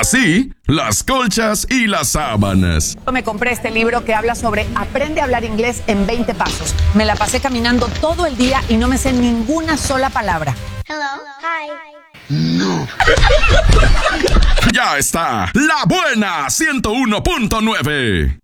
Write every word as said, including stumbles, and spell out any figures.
Así, las colchas y las sábanas. Me compré este libro que habla sobre aprende a hablar inglés en veinte pasos. Me la pasé caminando todo el día y no me sé ninguna sola palabra. Hello. Hi. No. Ya está, La Buena ciento uno punto nueve.